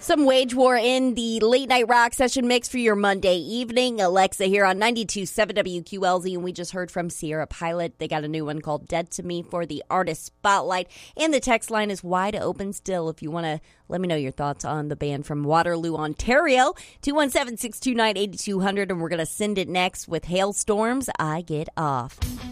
Some Wage War in the late night rock session mix for your Monday evening. Alexa here on 92.7 WQLZ, and we just heard from Sierra Pilot. They got a new one called Dead to Me for the Artist Spotlight. And the text line is wide open still if you want to let me know your thoughts on the band from Waterloo, Ontario. 217-629-8200, and we're going to send it next with Hailstorms, I Get Off.